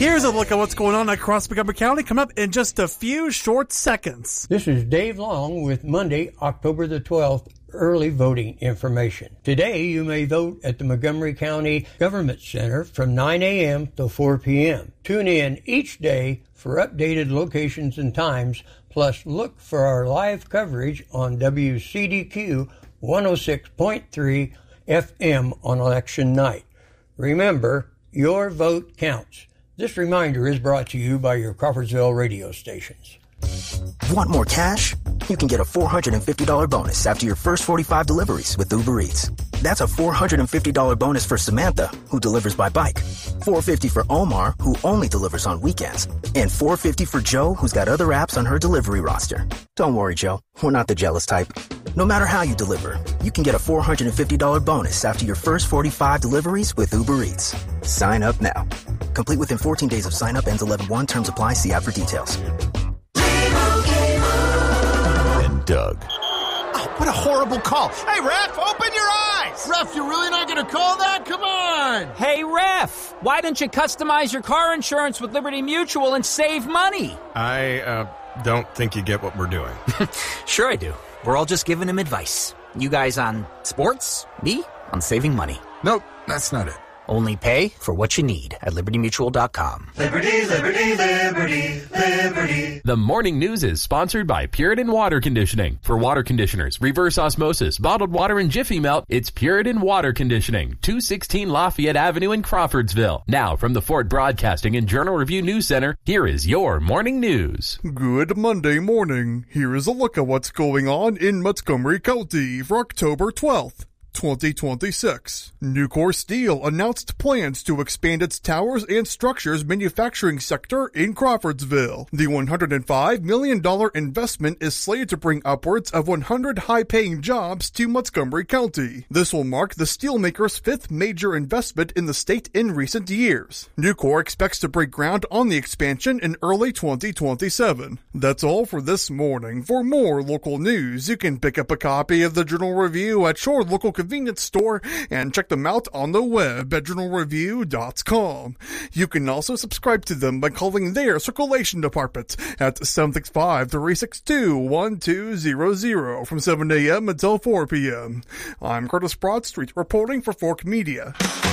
Here's a look at what's going on across Montgomery County, come up in just a few short seconds. This is Dave Long with Monday, October the 12th, early voting information. Today, you may vote at the Montgomery County Government Center from 9 a.m. till 4 p.m. Tune in each day for updated locations and times, plus look for our live coverage on WCDQ 106.3 FM on election night. Remember, your vote counts. This reminder is brought to you by your Crawfordsville radio stations. Want more cash? You can get a $450 bonus after your first 45 deliveries with Uber Eats. That's a $450 bonus for Samantha, who delivers by bike, $450 for Omar, who only delivers on weekends, and $450 for Joe, who's got other apps on her delivery roster. Don't worry, Joe. We're not the jealous type. No matter how you deliver, you can get a $450 bonus after your first 45 deliveries with Uber Eats. Sign up now. Complete within 14 days of sign up, ends 11/1. Terms apply. See app for details. And Doug. Oh, what a horrible call. Hey, Ref, open your eyes. Ref, you're really not going to call that? Come on. Hey, Ref, why don't you customize your car insurance with Liberty Mutual and save money? I don't think you get what we're doing. Sure I do. We're all just giving him advice. You guys on sports, me on saving money. Nope, that's not it. Only pay for what you need at LibertyMutual.com. Liberty, liberty, liberty, liberty. The morning news is sponsored by Puritan Water Conditioning. For water conditioners, reverse osmosis, bottled water, and Jiffy Melt, it's Puritan Water Conditioning, 216 Lafayette Avenue in Crawfordsville. Now, from the Fort Broadcasting and Journal Review News Center, here is your morning news. Good Monday morning. Here is a look at what's going on in Montgomery County for October 12th. 2026. Nucor Steel announced plans to expand its towers and structures manufacturing sector in Crawfordsville. The $105 million investment is slated to bring upwards of 100 high-paying jobs to Montgomery County. This will mark the steelmaker's fifth major investment in the state in recent years. Nucor expects to break ground on the expansion in early 2027. That's all for this morning. For more local news, you can pick up a copy of the Journal Review at your local convenience store and check them out on the web at journalreview.com. You can also subscribe to them by calling their circulation department at 765-362-1200 from 7 a.m. until 4 p.m. I'm Curtis Broadstreet reporting for Fork Media.